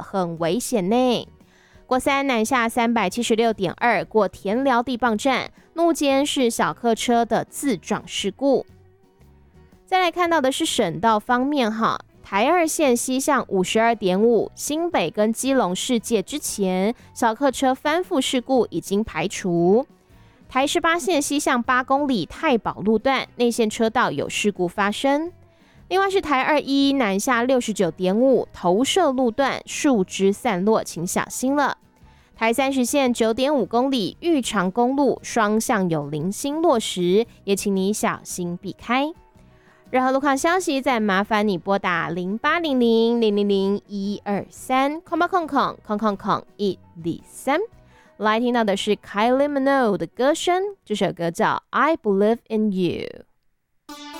很危险呢。国三南下376.2过田寮地磅站，怒肩是小客车的自撞事故。再来看到的是省道方面哈，台2线西向52.5，新北跟基隆世界之前小客车翻覆事故已经排除。台18线西向8公里太保路段内线车道有事故发生。另外是台21南下69.5，投射路段树枝散落，请小心了。台30线9.5公里玉长公路双向有零星落石，也请你小心避开。任何路况消息再麻烦你拨打0800000123空八空空空空空123。来听到的是 Kylie Minogue 的歌声，这首歌叫 I Believe in You。